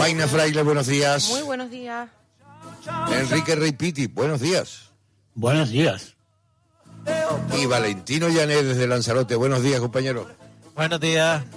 Maina Fraile, buenos días. Muy buenos días. Enrique Rey Piti, buenos días. Buenos días. Y Valentino Llané desde Lanzarote, buenos días, compañero. Buenos días.